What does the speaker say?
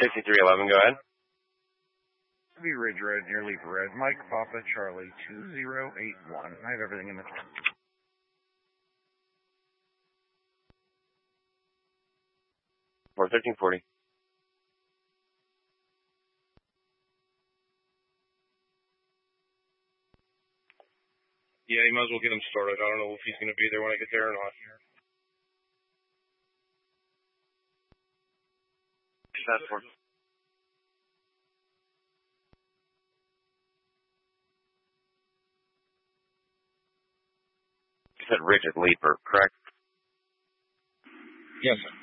6311, go ahead. Be Ridge Red, near Leap Red. Mike Papa Charlie 2081. I have everything in the car. For 1340. Yeah, you might as well get him started. I don't know if he's going to be there when I get there or not. That's for. You said Richard Leaper, correct? Yes, sir.